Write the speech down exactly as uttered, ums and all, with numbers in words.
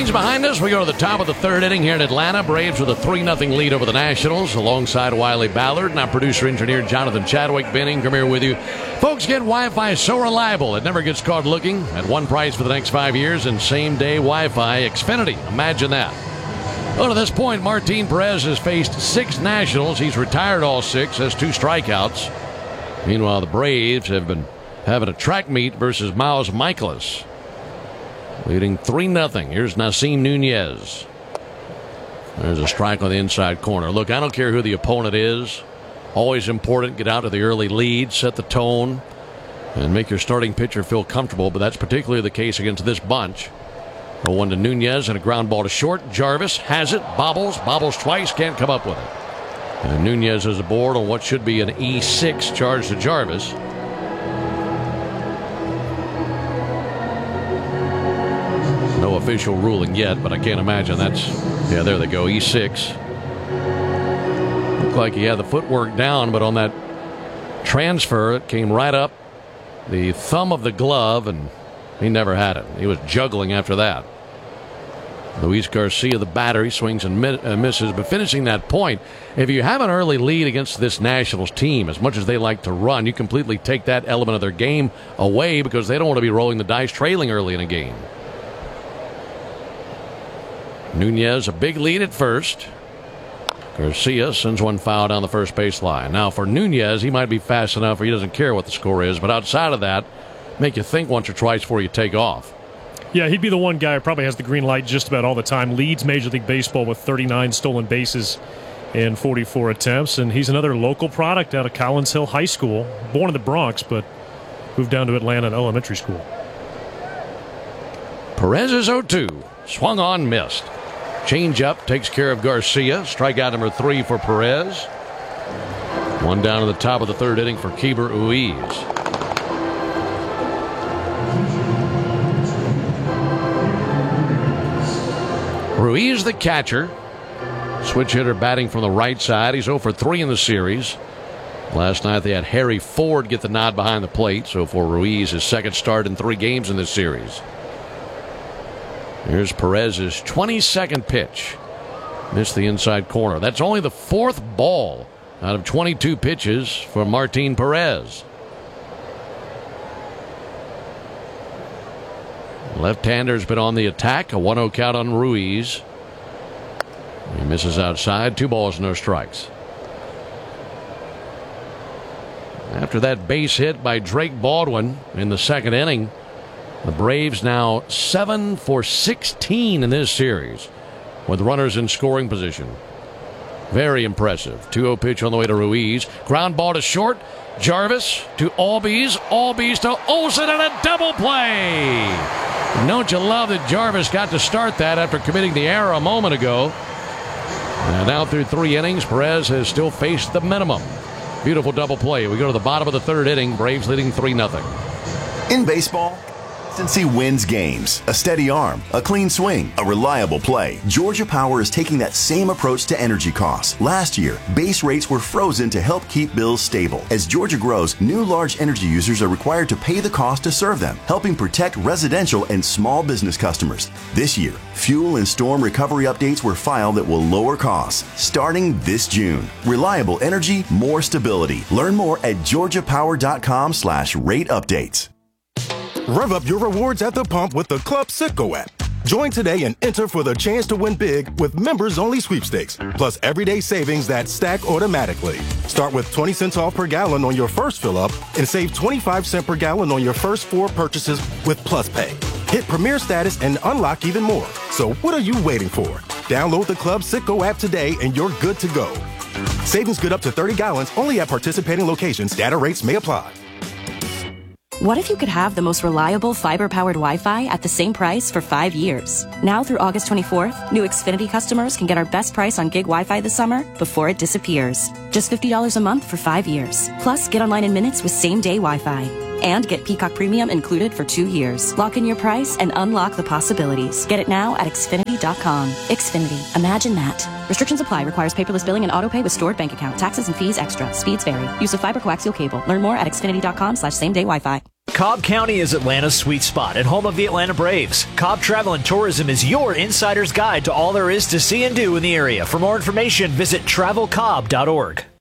innings behind us. We go to the top of the third inning here in Atlanta. Braves with a three nothing lead over the Nationals alongside Wiley Ballard. And I'm producer-engineer Jonathan Chadwick. Ben Ingram here with you. Folks, get Wi-Fi so reliable it never gets caught looking. At one price for the next five years and same-day Wi-Fi. Xfinity. Imagine that. Well, to this point, Martin Perez has faced six Nationals. He's retired all six, has two strikeouts. Meanwhile, the Braves have been having a track meet versus Miles Michaelis, leading three nothing. Here's Nasim Nunez. There's a strike on the inside corner. Look, I don't care who the opponent is. Always important, get out to the early lead, set the tone, and make your starting pitcher feel comfortable, but that's particularly the case against this bunch. A one to Nunez and a ground ball to short. Jarvis has it, bobbles, bobbles twice, can't come up with it. And Nunez is aboard on what should be an E six charge to Jarvis. No official ruling yet, but I can't imagine that's, yeah, there they go, E six. Looked like he had the footwork down, but on that transfer, it came right up the thumb of the glove, and he never had it. He was juggling after that. Luis Garcia, the batter, he swings and misses, but finishing that point, if you have an early lead against this Nationals team, as much as they like to run, you completely take that element of their game away because they don't want to be rolling the dice trailing early in a game. Nunez, a big lead at first. Garcia sends one foul down the first base line. Now for Nunez, he might be fast enough or he doesn't care what the score is, but outside of that, make you think once or twice before you take off. Yeah, he'd be the one guy who probably has the green light just about all the time. Leads Major League Baseball with thirty-nine stolen bases in forty-four attempts, and he's another local product out of Collins Hill High School. Born in the Bronx, but moved down to Atlanta in elementary school. Perez is oh two. Swung on, missed. Change up takes care of Garcia. Strikeout number three for Perez. One down to the top of the third inning for Keibert Ruiz. Ruiz, the catcher. Switch hitter batting from the right side. He's oh for three in the series. Last night they had Harry Ford get the nod behind the plate. So for Ruiz, his second start in three games in this series. Here's Perez's twenty-second pitch. Missed the inside corner. That's only the fourth ball out of twenty-two pitches for Martin Perez. Left-hander's been on the attack. A one oh count on Ruiz. He misses outside. Two balls, no strikes. After that base hit by Drake Baldwin in the second inning, the Braves now seven for sixteen in this series with runners in scoring position. Very impressive. two oh pitch on the way to Ruiz. Ground ball to short. Jarvis to Albies. Albies to Olsen, and a double play. Don't you love that Jarvis got to start that after committing the error a moment ago? And now through three innings, Perez has still faced the minimum. Beautiful double play. We go to the bottom of the third inning. Braves leading three nothing. In baseball, consistency wins games. A steady arm, a clean swing, a reliable play. Georgia Power is taking that same approach to energy costs. Last year, base rates were frozen to help keep bills stable. As Georgia grows, new large energy users are required to pay the cost to serve them, helping protect residential and small business customers. This year, fuel and storm recovery updates were filed that will lower costs starting this June. Reliable energy, more stability. Learn more at georgia power dot com slash rate updates. Rev up your rewards at the pump with the Club Citgo app. Join today and enter for the chance to win big with members-only sweepstakes, plus everyday savings that stack automatically. Start with twenty cents off per gallon on your first fill-up and save twenty-five cents per gallon on your first four purchases with Plus Pay. Hit Premier status and unlock even more. So what are you waiting for? Download the Club Citgo app today and you're good to go. Savings good up to thirty gallons only at participating locations. Data rates may apply. What if you could have the most reliable fiber-powered Wi-Fi at the same price for five years? Now through August twenty-fourth, new Xfinity customers can get our best price on gig Wi-Fi this summer before it disappears. Just fifty dollars a month for five years. Plus, get online in minutes with same-day Wi-Fi. And get Peacock Premium included for two years. Lock in your price and unlock the possibilities. Get it now at Xfinity dot com. Xfinity. Imagine that. Restrictions apply. Requires paperless billing and autopay with stored bank account. Taxes and fees extra. Speeds vary. Use of fiber coaxial cable. Learn more at Xfinity dot com slash same day Wi-Fi. Cobb County is Atlanta's sweet spot and home of the Atlanta Braves. Cobb Travel and Tourism is your insider's guide to all there is to see and do in the area. For more information, visit travel cobb dot org.